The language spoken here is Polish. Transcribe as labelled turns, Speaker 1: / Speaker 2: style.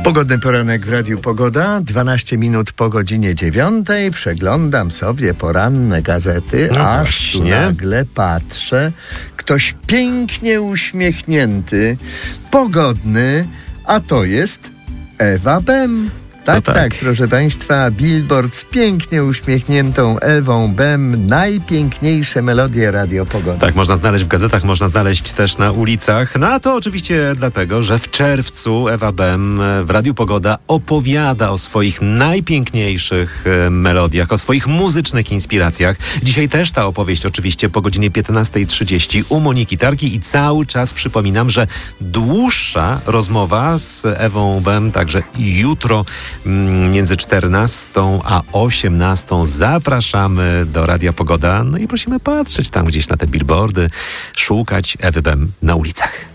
Speaker 1: Pogodny poranek w Radiu Pogoda, 12 minut po godzinie 9. Przeglądam sobie poranne gazety, aż tu nagle patrzę. Ktoś pięknie uśmiechnięty, pogodny, a to jest Ewa Bem. Tak, proszę Państwa, billboard z pięknie uśmiechniętą Ewą Bem, najpiękniejsze melodie Radio Pogoda.
Speaker 2: Tak, można znaleźć w gazetach, można znaleźć też na ulicach. No a to oczywiście dlatego, że w czerwcu Ewa Bem w Radiu Pogoda opowiada o swoich najpiękniejszych melodiach, o swoich muzycznych inspiracjach. Dzisiaj też ta opowieść oczywiście po godzinie 15:30 u Moniki Tarki i cały czas przypominam, że dłuższa rozmowa z Ewą Bem także jutro między 14 a 18 zapraszamy do Radia Pogoda. No i prosimy patrzeć tam gdzieś na te billboardy, szukać Ewy Bem na ulicach.